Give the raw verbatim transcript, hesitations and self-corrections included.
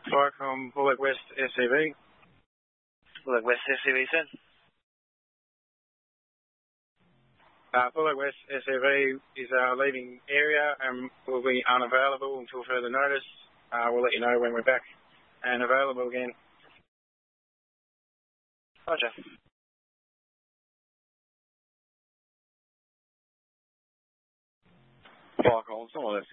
Viacom Bullock West S C V. Bullock West S C V, sir. Uh, Bullock West S C V is uh, leaving area and will be unavailable until further notice. Uh, we'll let you know when we're back and available again. Roger. Viacom, someone